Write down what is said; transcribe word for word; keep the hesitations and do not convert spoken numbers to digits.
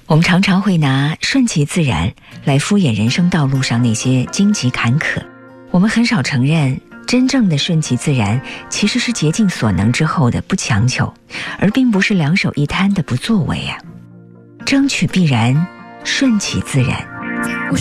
我们常常会拿顺其自然来敷衍人生道路上那些荆棘坎坷，我们很少承认真正的顺其自然其实是竭尽所能之后的不强求，而并不是两手一摊的不作为啊。争取必然，顺其自然。